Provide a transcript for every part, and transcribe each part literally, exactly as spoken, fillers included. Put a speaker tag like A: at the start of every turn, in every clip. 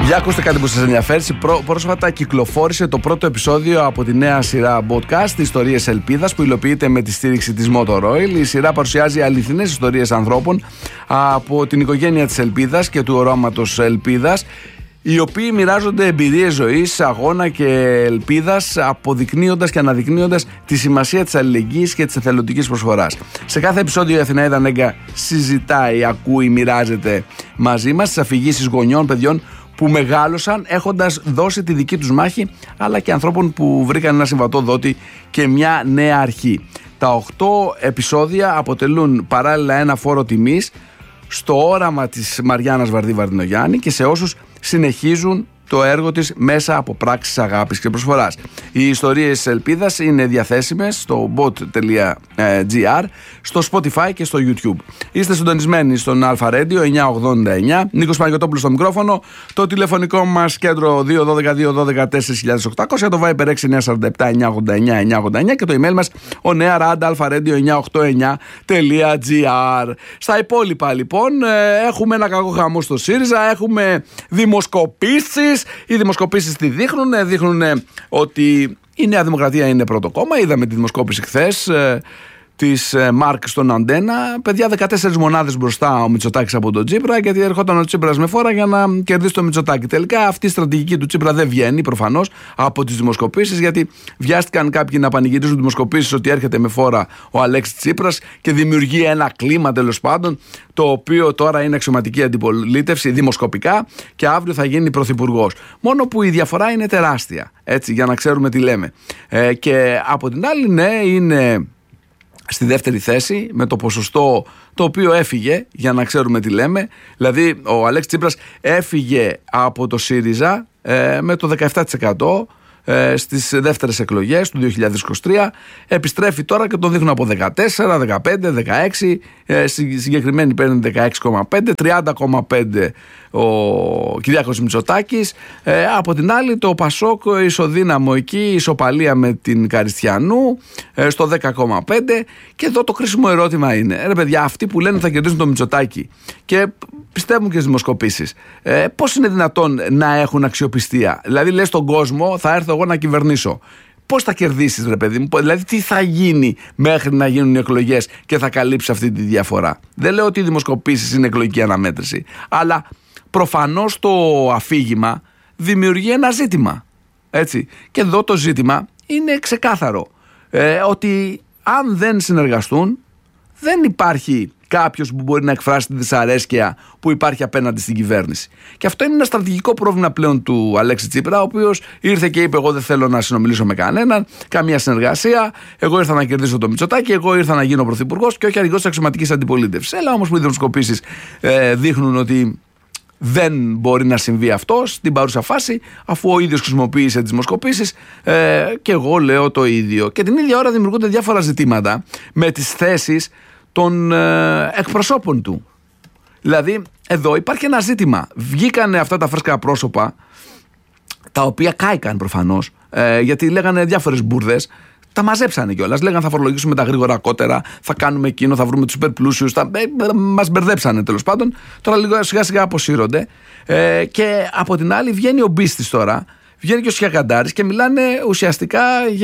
A: Για ακούστε κάτι που σας ενδιαφέρει. Πρόσφατα κυκλοφόρησε το πρώτο επεισόδιο από τη νέα σειρά podcast Ιστορίες Ελπίδας, που υλοποιείται με τη στήριξη της Motor Oil. Η σειρά παρουσιάζει αληθινές ιστορίες ανθρώπων από την οικογένεια της Ελπίδας και του οράματος Ελπίδας, οι οποίοι μοιράζονται εμπειρίες ζωής, αγώνα και ελπίδας, αποδεικνύοντας και αναδεικνύοντας τη σημασία της αλληλεγγύης και της εθελοντικής προσφοράς. Σε κάθε επεισόδιο η Αθηναίδα Νέγκα συζητάει, ακούει, μοιράζεται μαζί μας τις αφηγήσεις γονιών, παιδιών που μεγάλωσαν έχοντας δώσει τη δική τους μάχη, αλλά και ανθρώπων που βρήκαν ένα συμβατό δότη και μια νέα αρχή. Τα οκτώ επεισόδια αποτελούν παράλληλα ένα φόρο τιμής στο όραμα της Μαριάννας Βαρδί Βαρδινογιάννη και σε όσους συνεχίζουν το έργο της μέσα από πράξεις αγάπης και προσφοράς. Οι ιστορίες ελπίδας είναι διαθέσιμες στο bot τελεία gr, στο Spotify και στο YouTube. Είστε συντονισμένοι στον Αλφα Radio εννιακόσια ογδόντα εννιά. Νίκος Παναγιωτόπουλος στο μικρόφωνο. Το τηλεφωνικό μας κέντρο δύο ένα δύο δύο ένα δύο τέσσερα χιλιάδες οκτακόσια, το Viber έξι εννιά τέσσερα επτά εννιά ογδόντα εννιά εννιά ογδόντα εννιά και το email μας ο νέα ράντα αλφαρέντιο εννιακόσια ογδόντα εννιά τελεία gr. Στα υπόλοιπα λοιπόν έχουμε ένα κακό χαμό στο ΣΥΡΙΖΑ, έχουμε δημοσκοπήσεις. Οι δημοσκοπήσεις τι δείχνουν, δείχνουν ότι η Νέα Δημοκρατία είναι πρώτο κόμμα. Είδαμε τη δημοσκόπηση χθες ε, της ε, Μάρκ στον Αντένα. Παιδιά, δεκατέσσερις μονάδες μπροστά ο Μητσοτάκης από τον Τσίπρα, γιατί ερχόταν ο Τσίπρας με φόρα για να κερδίσει τον Μητσοτάκη. Τελικά αυτή η στρατηγική του Τσίπρα δεν βγαίνει προφανώς από τις δημοσκοπήσεις, γιατί βιάστηκαν κάποιοι να πανηγυρίζουν δημοσκοπήσεις ότι έρχεται με φόρα ο Αλέξης Τσίπρας και δημιουργεί ένα κλίμα τέλος πάντων, το οποίο τώρα είναι αξιωματική αντιπολίτευση δημοσκοπικά και αύριο θα γίνει πρωθυπουργός. Μόνο που η διαφορά είναι τεράστια, έτσι, για να ξέρουμε τι λέμε. Ε, και από την άλλη, ναι, είναι στη δεύτερη θέση με το ποσοστό το οποίο έφυγε, για να ξέρουμε τι λέμε. Δηλαδή ο Αλέξης Τσίπρας έφυγε από το ΣΥΡΙΖΑ ε, με το δεκαεπτά τοις εκατό ε, στις δεύτερες εκλογές του δύο χιλιάδες είκοσι τρία. Επιστρέφει τώρα και τον δείχνουν από δεκατέσσερα, δεκαπέντε, δεκαέξι, ε, συγκεκριμένη παίρνει δεκαέξι κόμμα πέντε, τριάντα κόμμα πέντε ο Κυριάκος Μητσοτάκης. Ε, από την άλλη το Πασόκ ισοδύναμο εκεί, ισοπαλία με την Καριστιανού ε, στο δέκα κόμμα πέντε. Και εδώ το κρίσιμο ερώτημα είναι, ρε παιδιά, αυτοί που λένε θα κερδίσουν τον Μητσοτάκη και πιστεύουν και στις δημοσκοπήσεις, ε, πώς είναι δυνατόν να έχουν αξιοπιστία? Δηλαδή λες στον κόσμο, θα έρθω εγώ να κυβερνήσω. Πώς θα κερδίσεις, ρε παιδί μου? Δηλαδή τι θα γίνει μέχρι να γίνουν οι εκλογές και θα καλύψει αυτή τη διαφορά? Δεν λέω ότι οι δημοσκοπήσεις είναι εκλογική αναμέτρηση, αλλά προφανώς το αφήγημα δημιουργεί ένα ζήτημα, έτσι. Και εδώ το ζήτημα είναι ξεκάθαρο, ε, ότι αν δεν συνεργαστούν δεν υπάρχει κάποιος που μπορεί να εκφράσει τη δυσαρέσκεια που υπάρχει απέναντι στην κυβέρνηση. Και αυτό είναι ένα στρατηγικό πρόβλημα πλέον του Αλέξη Τσίπρα, ο οποίος ήρθε και είπε: εγώ δεν θέλω να συνομιλήσω με κανέναν, καμία συνεργασία. Εγώ ήρθα να κερδίσω το Μητσοτάκη, εγώ ήρθα να γίνω πρωθυπουργός και όχι αρχηγός της αξιωματικής αντιπολίτευσης. Έλα όμως που οι δημοσκοπήσεις ε, δείχνουν ότι δεν μπορεί να συμβεί αυτό στην παρούσα φάση, αφού ο ίδιος χρησιμοποίησε τις δημοσκοπήσεις, ε, και εγώ λέω το ίδιο. Και την ίδια ώρα δημιουργούνται διάφορα ζητήματα με τις θέσεις των ε, εκπροσώπων του. Δηλαδή εδώ υπάρχει ένα ζήτημα. Βγήκανε αυτά τα φρέσκα πρόσωπα, τα οποία κάηκαν προφανώς, ε, γιατί λέγανε διάφορες μπουρδες. Τα μαζέψανε κιόλας. Λέγανε θα φορολογήσουμε τα γρήγορα κότερα, θα κάνουμε εκείνο, θα βρούμε τους υπερπλούσιους. Θα... Ε, μας μπερδέψανε τέλος πάντων. Τώρα λίγο σιγά σιγά αποσύρονται. Ε, και από την άλλη βγαίνει ο Μπίστης τώρα, βγαίνει και ο Σιακαντάρης και μιλάνε ουσιαστικά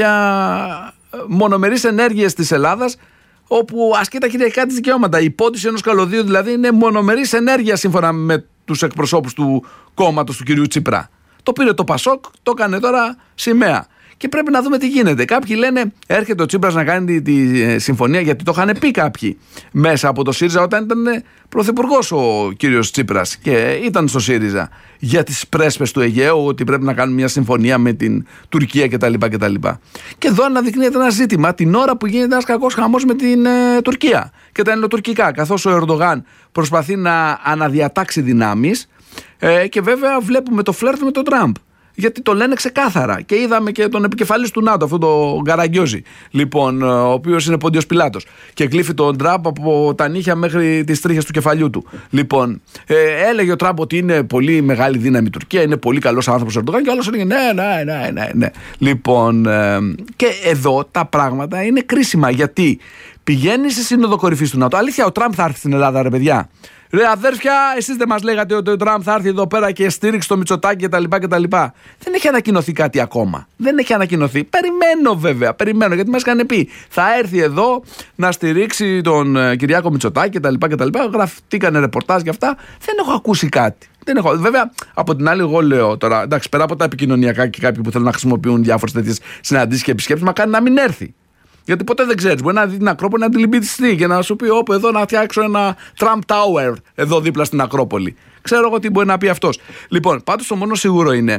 A: για μονομερείς ενέργειες της Ελλάδας, όπου ασκεί τα κυριαρχικά της δικαιώματα. Η υπότιση ενός καλωδίου δηλαδή είναι μονομερής ενέργεια σύμφωνα με τους εκπροσώπους του κόμματος του κυρίου Τσίπρα. Το πήρε το Πασόκ, το έκανε τώρα σημαία. Και πρέπει να δούμε τι γίνεται. Κάποιοι λένε έρχεται ο Τσίπρας να κάνει τη, τη συμφωνία, γιατί το είχαν πει κάποιοι μέσα από το ΣΥΡΙΖΑ όταν ήταν πρωθυπουργός ο κύριος Τσίπρας και ήταν στο ΣΥΡΙΖΑ, για τις πρέσπες του Αιγαίου, ότι πρέπει να κάνουν μια συμφωνία με την Τουρκία κτλ. κτλ. Και εδώ αναδεικνύεται ένα ζήτημα την ώρα που γίνεται ένας κακός χαμός με την ε, Τουρκία και τα ελληνοτουρκικά, καθώς ο Ερντογάν προσπαθεί να αναδιατάξει δυνάμεις, ε, και βέβαια βλέπουμε το φλερτ με τον Τραμπ. Γιατί το λένε ξεκάθαρα. Και είδαμε και τον επικεφαλής του ΝΑΤΟ, αυτό το Γκαραγκιόζη, λοιπόν, ο οποίος είναι Πόντιος Πιλάτος. Και κλείφει τον Τραμπ από τα νύχια μέχρι τις τρίχες του κεφαλιού του. Λοιπόν, ε, έλεγε ο Τραμπ ότι είναι πολύ μεγάλη δύναμη η Τουρκία, είναι πολύ καλός άνθρωπος ο Ερντογάν. Και άλλος έλεγε ναι, ναι, ναι, ναι, ναι. Λοιπόν, ε, και εδώ τα πράγματα είναι κρίσιμα. Γιατί πηγαίνει στη Σύνοδο Κορυφής του ΝΑΤΟ. Αλήθεια, ο Τραμπ θα έρθει στην Ελλάδα, ρε παιδιά. Ρε αδέρφια, εσείς δεν μας λέγατε ότι ο Τραμπ θα έρθει εδώ πέρα και στήριξει το Μητσοτάκη κτλ. κτλ. Δεν έχει ανακοινωθεί κάτι ακόμα. Δεν έχει ανακοινωθεί. Περιμένω βέβαια, περιμένω γιατί μας είχαν πει. Θα έρθει εδώ να στηρίξει τον uh, Κυριάκο Μητσοτάκη κτλ. κτλ. Γραφτήκανε ρεπορτάζ για αυτά. Δεν έχω ακούσει κάτι. Δεν έχω. Βέβαια, από την άλλη, εγώ λέω τώρα, εντάξει, πέρα από τα επικοινωνιακά και κάποιοι που θέλουν να χρησιμοποιούν διάφορες τέτοιες συναντήσεις και επισκέψεις, μακάρι να μην έρθει. Γιατί ποτέ δεν ξέρεις. Μπορεί να δει την Ακρόπολη να την λυμπητιστεί και να σου πει: Όπ, εδώ να φτιάξω ένα Trump Tower εδώ δίπλα στην Ακρόπολη. Ξέρω εγώ τι μπορεί να πει αυτός. Λοιπόν, πάντως το μόνο σίγουρο είναι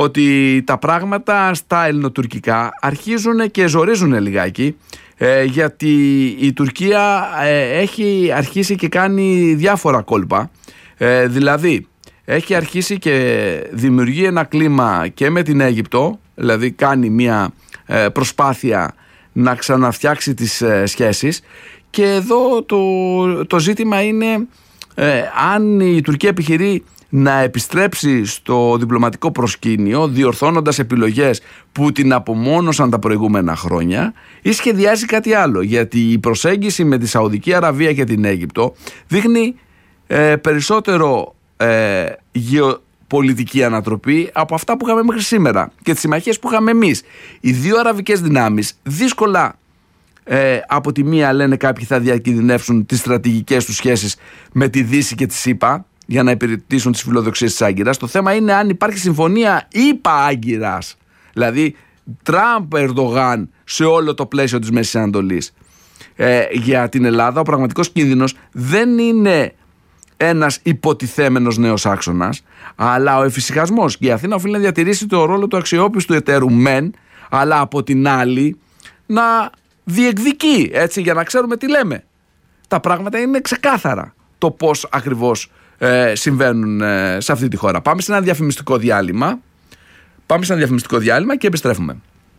A: ότι τα πράγματα στα ελληνοτουρκικά αρχίζουν και ζορίζουν λιγάκι. Ε, γιατί η Τουρκία ε, έχει αρχίσει και κάνει διάφορα κόλπα. Ε, δηλαδή, έχει αρχίσει και δημιουργεί ένα κλίμα και με την Αίγυπτο, δηλαδή κάνει μια ε, προσπάθεια να ξαναφτιάξει τις ε, σχέσεις, και εδώ το, το ζήτημα είναι ε, αν η Τουρκία επιχειρεί να επιστρέψει στο διπλωματικό προσκήνιο διορθώνοντας επιλογές που την απομόνωσαν τα προηγούμενα χρόνια, ή σχεδιάζει κάτι άλλο, γιατί η προσέγγιση με τη Σαουδική Αραβία και την Αίγυπτο δείχνει ε, περισσότερο ε, γεωπολιτική ανατροπή από αυτά που είχαμε μέχρι σήμερα και τις συμμαχίες που είχαμε εμείς. Οι δύο αραβικές δυνάμεις δύσκολα ε, από τη μία, λένε κάποιοι, θα διακινδυνεύσουν τις στρατηγικές τους σχέσεις με τη Δύση και τη ΣΥΠΑ για να υπηρετήσουν τις φιλοδοξίες της Άγκυρας. Το θέμα είναι αν υπάρχει συμφωνία ΗΠΑ-Άγκυρας, δηλαδή Τραμπ-Ερντογάν, σε όλο το πλαίσιο της Μέσης Ανατολής. Ε, για την Ελλάδα ο πραγματικός κίνδυνος δεν είναι ένας υποτιθέμενος νέος άξονας, αλλά ο εφησυχασμός. Και η Αθήνα οφείλει να διατηρήσει το ρόλο του αξιόπιστου εταίρου μεν, αλλά από την άλλη να διεκδικεί, έτσι, για να ξέρουμε τι λέμε. Τα πράγματα είναι ξεκάθαρα το πώς ακριβώς ε, συμβαίνουν ε, σε αυτή τη χώρα. Πάμε σε ένα διαφημιστικό διάλειμμα. Πάμε σε ένα διαφημιστικό διάλειμμα και επιστρέφουμε.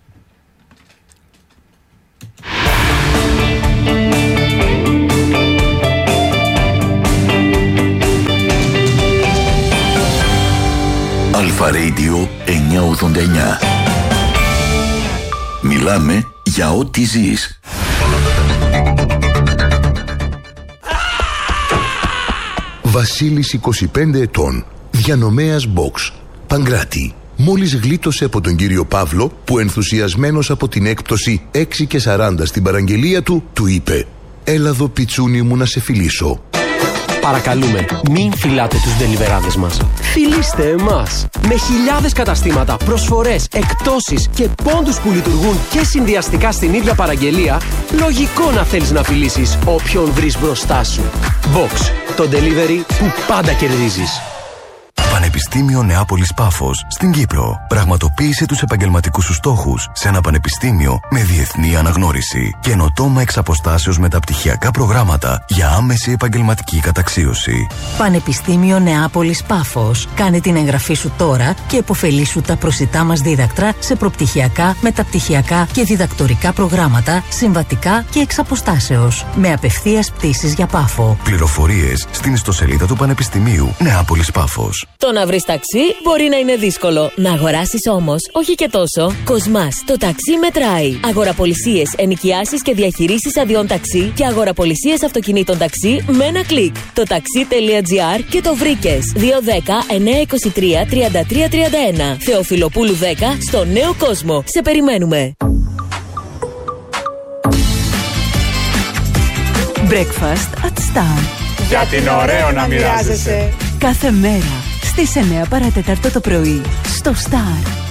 B: Αλφα Radio εννιακόσια ογδόντα εννιά. Μιλάμε για ό,τι ζεις. Βασίλης, είκοσι πέντε ετών, διανομέας box, Παγκράτη. Μόλις γλίτωσε από τον κύριο Παύλο, που ενθουσιασμένος από την έκπτωση έξι και σαράντα στην παραγγελία του, του είπε: «Έλα εδώ πιτσούνι μου να σε φιλήσω».
C: Παρακαλούμε, μην φυλάτε τους ντελιβεράδες μας. Φιλήστε εμάς. Με χιλιάδες καταστήματα, προσφορές, εκπτώσεις και πόντους που λειτουργούν και συνδυαστικά στην ίδια παραγγελία, λογικό να θέλεις να φιλήσεις όποιον βρεις μπροστά σου. Box, το delivery που πάντα κερδίζεις.
D: Πανεπιστήμιο Νεάπολης Πάφος στην Κύπρο. Πραγματοποίησε τους επαγγελματικούς σου στόχους σε ένα πανεπιστήμιο με διεθνή αναγνώριση. Καινοτόμα εξ αποστάσεως μεταπτυχιακά προγράμματα για άμεση επαγγελματική καταξίωση.
E: Πανεπιστήμιο Νεάπολης Πάφος. Κάνε την εγγραφή σου τώρα και επωφελήσου τα προσιτά μας δίδακτρα σε προπτυχιακά, μεταπτυχιακά και διδακτορικά προγράμματα, συμβατικά και εξ αποστάσεως. Με απευθείας πτήσεις για Πάφο.
D: Πληροφορίες στην ιστοσελίδα του Πανεπιστημίου Νεάπολης Πάφος.
F: Το να βρεις ταξί μπορεί να είναι δύσκολο. Να αγοράσεις όμως, όχι και τόσο. Κοσμάς, το ταξί μετράει. Αγοραπολισίες, ενοικιάσεις και διαχειρήσεις αδειών ταξί και αγοραπολισίες αυτοκινήτων ταξί με ένα κλικ. Το ταξί.gr και το βρήκες. δύο ένα μηδέν εννιά δύο τρία τριάντα τρία τριάντα ένα. Θεοφιλοπούλου δέκα στο Νέο Κόσμο. Σε περιμένουμε.
G: Breakfast at Star.
H: Γιατί είναι ωραίο να μοιράζεσαι.
G: Κάθε μέρα στις εννιά παρά τέταρτο το πρωί στο Star.